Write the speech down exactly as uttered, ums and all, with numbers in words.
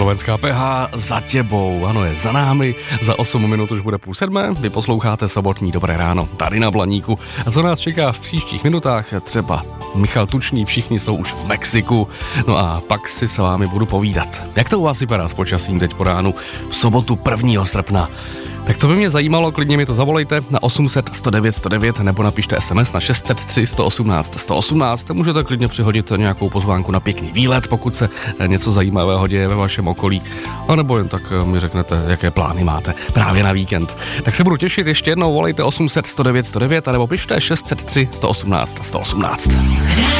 Slovenská P H za těbou, ano, je za námi, za osm minut už bude půl sedmé, vy posloucháte sobotní Dobré ráno tady na Blaníku. A co nás čeká v příštích minutách, třeba Michal Tučný, všichni jsou už v Mexiku, no a pak si s vámi budu povídat. Jak to u vás vypadá s počasím teď po ránu v sobotu prvního srpna? Tak to by mě zajímalo, klidně mi to zavolejte na osm set sto devět sto devět nebo napište es em es na šest set tři sto osmnáct sto osmnáct. Můžete klidně přihodit nějakou pozvánku na pěkný výlet, pokud se něco zajímavého děje ve vašem okolí, a nebo jen tak mi řeknete, jaké plány máte právě na víkend. Tak se budu těšit, ještě jednou volejte osm set sto devět sto devět nebo pište šest set tři sto osmnáct sto osmnáct.